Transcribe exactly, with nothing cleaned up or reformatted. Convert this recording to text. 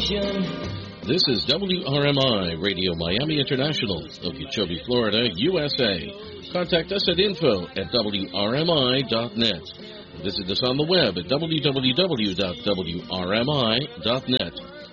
This is W R M I Radio Miami International of Okeechobee, Florida, U S A. Contact us at info at W R M I dot net. Visit us on the web at w w w dot w r m i dot net.